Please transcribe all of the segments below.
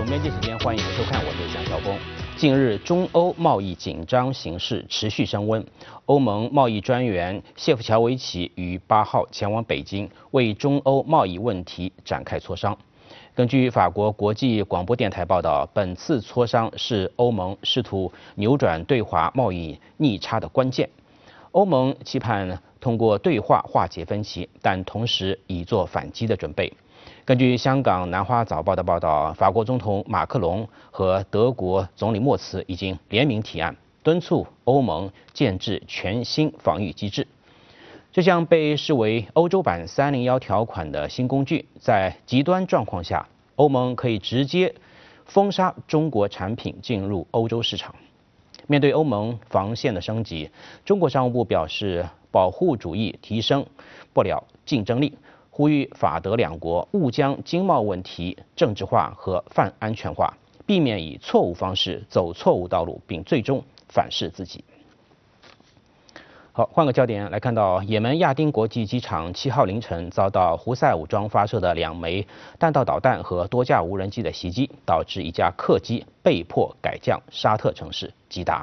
边这时间，欢迎收看，我是蒋晓峰。近日，中欧贸易紧张形势持续升温。欧盟贸易专员谢夫乔维奇于8号前往北京，为中欧贸易问题展开磋商。根据法国国际广播电台报道，本次磋商是欧盟试图扭转对华贸易逆差的关键。欧盟期盼通过对话化解分歧，但同时已做反击的准备。根据香港南华早报的报道，法国总统马克龙和德国总理默茨已经联名提案，敦促欧盟建制全新防御机制。这项被视为欧洲版301条款的新工具，在极端状况下，欧盟可以直接封杀中国产品进入欧洲市场。面对欧盟防线的升级，中国商务部表示，保护主义提升不了竞争力，呼吁法德两国勿将经贸问题政治化和泛安全化，避免以错误方式走错误道路，并最终反噬自己。好，换个焦点来看到，也门亚丁国际机场7号凌晨遭到胡塞武装发射的2枚弹道导弹和多架无人机的袭击，导致一架客机被迫改降沙特城市吉达。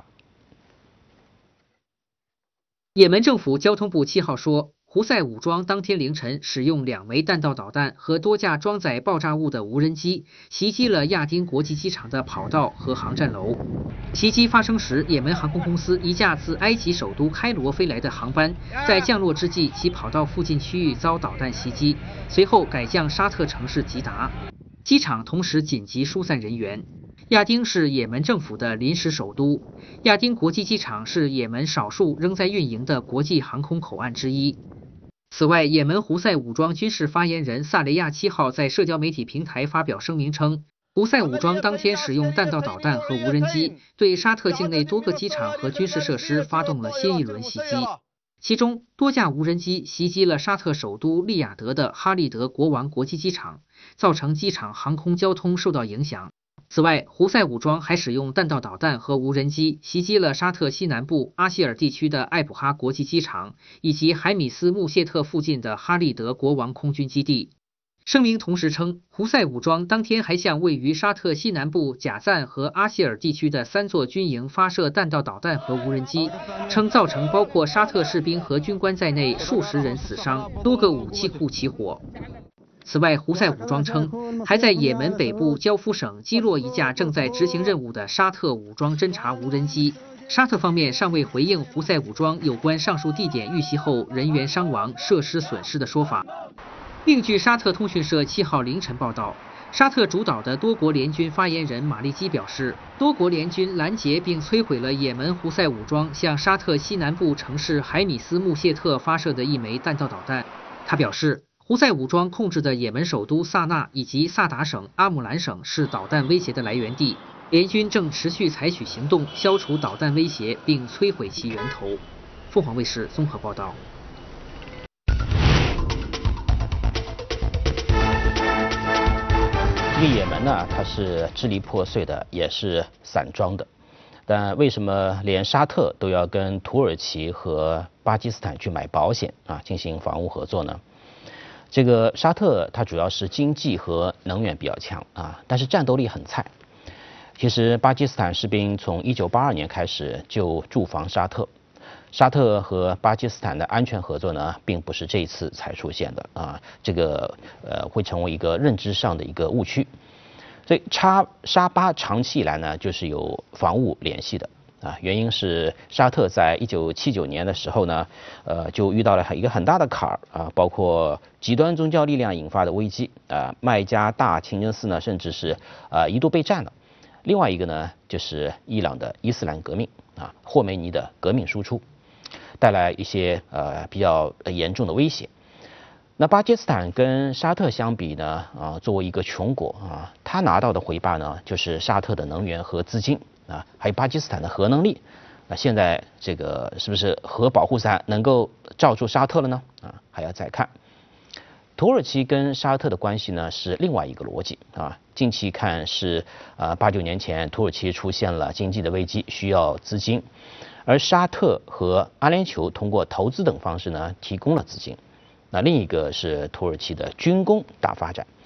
也门政府交通部7号说，胡塞武装当天凌晨使用2枚弹道导弹和多架装载爆炸物的无人机袭击了亚丁国际机场的跑道和航站楼。袭击发生时，也门航空公司一架自埃及首都开罗飞来的航班在降落之际，其跑道附近区域遭导弹袭击，随后改降沙特城市吉达。机场同时紧急疏散人员。亚丁是也门政府的临时首都，亚丁国际机场是也门少数仍在运营的国际航空口岸之一。此外，也门胡塞武装军事发言人萨雷亚7号在社交媒体平台发表声明称，胡塞武装当天使用弹道导弹和无人机对沙特境内多个机场和军事设施发动了新一轮袭击，其中多架无人机袭击了沙特首都利雅得的哈利德国王国际机场，造成机场航空交通受到影响。此外，胡塞武装还使用弹道导弹和无人机袭击了沙特西南部阿希尔地区的艾卜哈国际机场，以及海米斯穆谢特附近的哈利德国王空军基地。声明同时称，胡塞武装当天还向位于沙特西南部贾赞和阿希尔地区的3座军营发射弹道导弹和无人机，称造成包括沙特士兵和军官在内数十人死伤，多个武器库起火。此外，胡塞武装称，还在也门北部焦夫省击落一架正在执行任务的沙特武装侦察无人机。沙特方面尚未回应胡塞武装有关上述地点遇袭后人员伤亡、设施损失的说法。另据沙特通讯社7号凌晨报道，沙特主导的多国联军发言人马利基表示，多国联军拦截并摧毁了也门胡塞武装向沙特西南部城市海米斯穆谢特发射的1枚弹道导弹。他表示，胡塞武装控制的也门首都萨那以及萨达省、阿姆兰省是导弹威胁的来源地，联军正持续采取行动消除导弹威胁并摧毁其源头。凤凰卫视综合报道。 这个也门呢，它是支离破碎的，也是散装的。但为什么连沙特都要跟土耳其和巴基斯坦去买保险啊，进行防务合作呢？这个沙特它主要是经济和能源比较强啊，但是战斗力很菜。其实巴基斯坦士兵从1982年开始就驻防沙特，沙特和巴基斯坦的安全合作呢，并不是这一次才出现的啊，这个会成为一个认知上的一个误区。所以沙巴长期以来呢，就是有防务联系的。啊，原因是沙特在1979年的时候呢，就遇到了一个很大的坎儿啊，包括极端宗教力量引发的危机啊，麦加大清真寺呢，甚至是一度被占了。另外一个呢，就是伊朗的伊斯兰革命啊，霍梅尼的革命输出，带来一些比较严重的威胁。那巴基斯坦跟沙特相比呢，作为一个穷国啊，他拿到的回报呢，就是沙特的能源和资金。啊，还有巴基斯坦的核能力，现在这个是不是核保护伞能够罩住沙特了呢？啊，还要再看。土耳其跟沙特的关系呢是另外一个逻辑啊。近期看是8、9年前土耳其出现了经济的危机，需要资金，而沙特和阿联酋通过投资等方式呢提供了资金。那另一个是土耳其的军工大发展。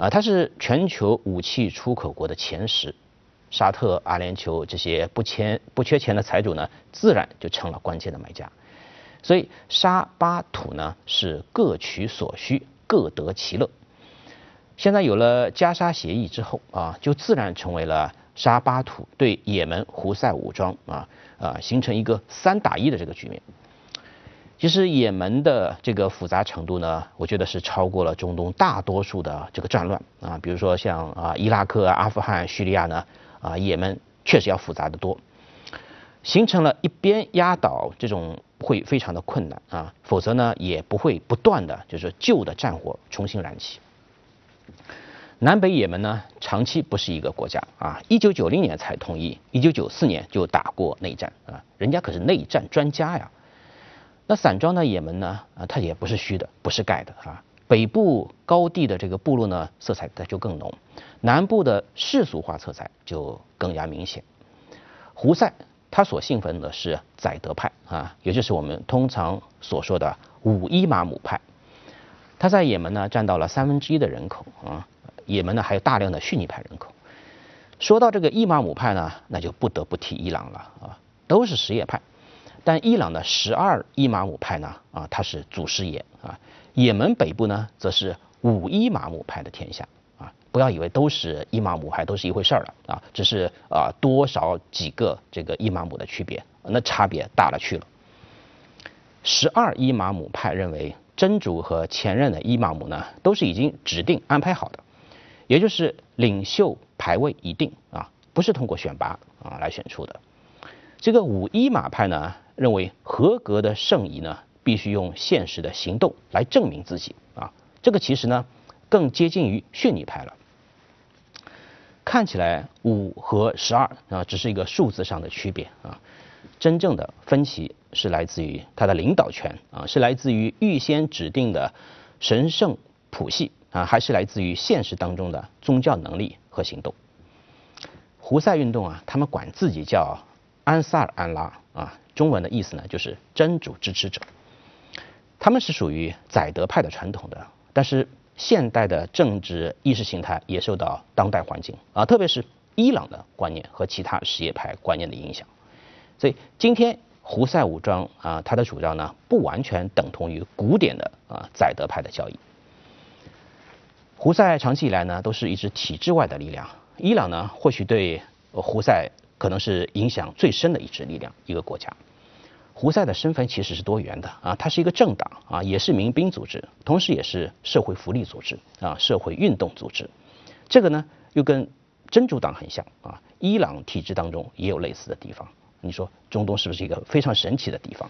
它是全球武器出口国的前10，沙特、阿联酋这些不缺钱的财主呢，自然就成了关键的买家。所以沙巴土呢是各取所需，各得其乐。现在有了加沙协议之后就自然成为了沙巴土对也门胡塞武装形成一个3打1的这个局面。其实也门的这个复杂程度呢，我觉得是超过了中东大多数的这个战乱比如说像伊拉克、阿富汗、叙利亚呢也门确实要复杂得多，形成了一边压倒这种会非常的困难否则呢也不会不断的就是旧的战火重新燃起。南北也门呢长期不是一个国家1990年才统一，1994年就打过内战人家可是内战专家呀。那散装的也门呢它也不是虚的，不是盖的北部高地的这个部落呢色彩它就更浓，南部的世俗化色彩就更加明显。胡塞他所信奉的是宰德派也就是我们通常所说的5伊玛目派。他在也门呢占到了1/3的人口也门呢还有大量的逊尼派人口。说到这个伊玛目派呢，那就不得不提伊朗了都是什叶派，但伊朗的12伊玛目派呢它是祖师爷也门北部呢则是5伊玛目派的天下不要以为都是伊玛目派都是一回事儿了只是多少几个这个伊玛目的区别，那差别大了去了。12伊玛目派认为真主和前任的伊玛目呢都是已经指定安排好的，也就是领袖排位已定不是通过选拔来选出的。这个5伊玛派呢认为合格的圣仪呢必须用现实的行动来证明自己这个其实呢更接近于逊尼派了。看起来5和12只是一个数字上的区别真正的分歧是来自于它的领导权是来自于预先指定的神圣谱系还是来自于现实当中的宗教能力和行动。胡塞运动他们管自己叫安萨尔安拉中文的意思呢就是真主支持者。他们是属于宰德派的传统的，但是现代的政治意识形态也受到当代环境特别是伊朗的观念和其他什叶派观念的影响。所以今天胡塞武装它的主张呢不完全等同于古典的宰德派的教义。胡塞长期以来呢都是一支体制外的力量，伊朗呢或许对胡塞可能是影响最深的一支力量，一个国家。胡塞的身份其实是多元的它是一个政党也是民兵组织，同时也是社会福利组织社会运动组织。这个呢又跟真主党很像伊朗体制当中也有类似的地方。你说中东是不是一个非常神奇的地方？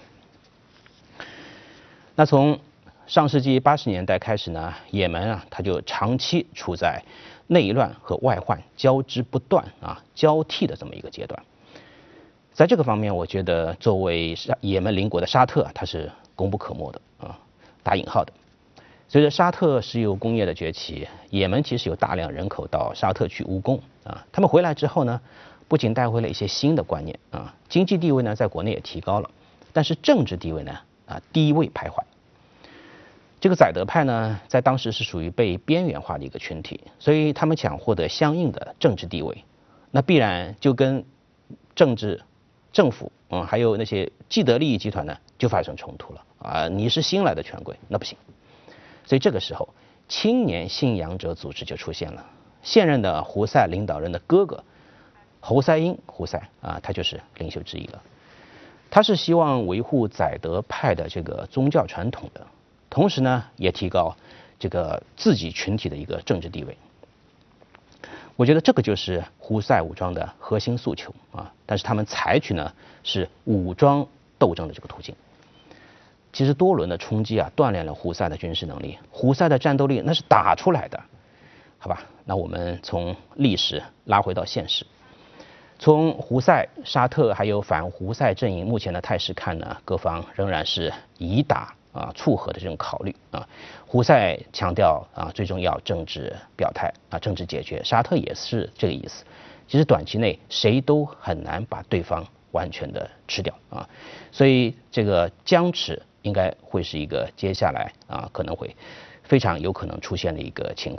那从上世纪80年代开始呢，也门它就长期处在内乱和外患交织不断交替的这么一个阶段。在这个方面，我觉得作为也门邻国的沙特它是功不可没的打引号的。随着沙特石油工业的崛起，也门其实有大量人口到沙特去务工他们回来之后呢，不仅带回了一些新的观念经济地位呢在国内也提高了，但是政治地位呢低位徘徊。这个宰德派呢在当时是属于被边缘化的一个群体，所以他们想获得相应的政治地位，那必然就跟政府还有那些既得利益集团呢就发生冲突了你是新来的权贵，那不行。所以这个时候青年信仰者组织就出现了，现任的胡塞领导人的哥哥侯赛因胡塞他就是领袖之一了。他是希望维护宰德派的这个宗教传统的，同时呢也提高这个自己群体的一个政治地位。我觉得这个就是胡塞武装的核心诉求但是他们采取呢是武装斗争的这个途径。其实多轮的冲击锻炼了胡塞的军事能力，胡塞的战斗力那是打出来的。好吧，那我们从历史拉回到现实，从胡塞、沙特还有反胡塞阵营目前的态势看呢，各方仍然是以打促和的这种考虑胡塞强调最重要政治表态政治解决，沙特也是这个意思。其实短期内谁都很难把对方完全的吃掉所以这个僵持应该会是一个接下来可能会非常有可能出现的一个情况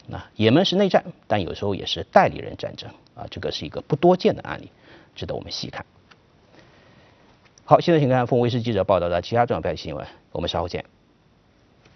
那也门是内战，但有时候也是代理人战争啊，这个是一个不多见的案例，值得我们细看。好，现在请看凤卫视记者报道的其他重要标题新闻，我们稍后见。